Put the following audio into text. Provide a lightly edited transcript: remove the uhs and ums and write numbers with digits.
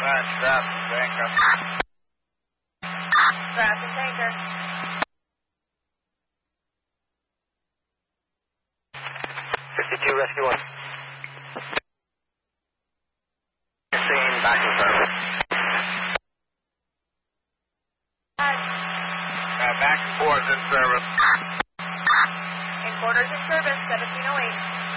Traffic tanker. Traffic tanker. 52 Rescue 1. Scene back in service. Back and forth in service. in quarters in service, 1708.